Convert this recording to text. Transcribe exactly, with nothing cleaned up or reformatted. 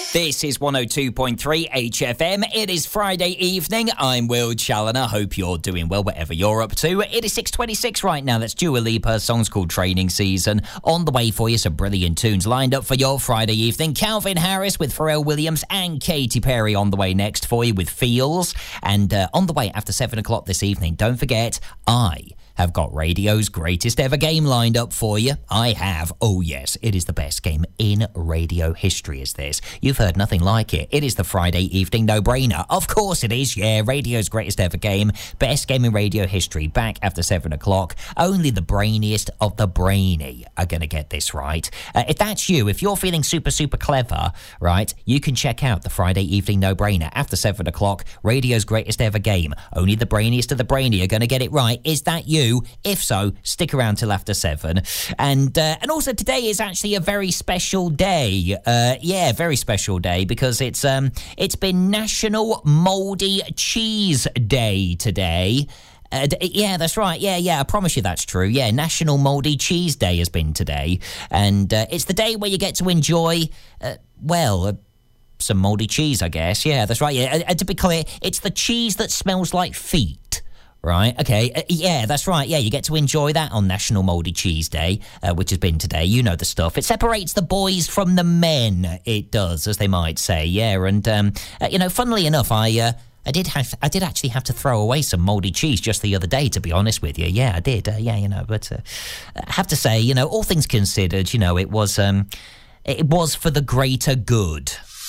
This is one oh two point three H F M. It is Friday evening. I'm Will Challoner. Hope you're doing well, whatever you're up to. It is six twenty-six right now. That's Dua Lipa. Song's called Training Season. On the way for you, some brilliant tunes lined up for your Friday evening. Calvin Harris with Pharrell Williams and Katy Perry on the way next for you with Feels. And uh, on the way after seven o'clock this evening, don't forget, I have got radio's greatest ever game lined up for you. I have. Oh, yes, it is the best game in radio history, is this. You've heard nothing like it. It is the Friday evening no-brainer. Of course it is, yeah. Radio's greatest ever game. Best game in radio history. Back after seven o'clock. Only the brainiest of the brainy are going to get this right. Uh, if that's you, if you're feeling super, super clever, right, you can check out the Friday evening no-brainer after seven o'clock. Radio's greatest ever game. Only the brainiest of the brainy are going to get it right. Is that you? If so, stick around till after seven. And uh, and also today is actually a very special day. Uh, yeah, very special day because it's um it's been National Mouldy Cheese Day today. Uh, d- yeah, that's right. Yeah, yeah, I promise you that's true. Yeah, National Mouldy Cheese Day has been today. And uh, it's the day where you get to enjoy, uh, well... Uh, some mouldy cheese, I guess. Yeah, that's right. Yeah, and to be clear, it's the cheese that smells like feet. Right, okay, uh, yeah, that's right, yeah, you get to enjoy that on National Mouldy Cheese Day, uh, which has been today, you know the stuff. It separates the boys from the men, it does, as they might say, yeah, and, um, uh, you know, funnily enough, I, uh, I did have, I did actually have to throw away some mouldy cheese just the other day, to be honest with you, yeah, I did, uh, yeah, you know, but uh, I have to say, you know, all things considered, you know, it was, um, it was for the greater good.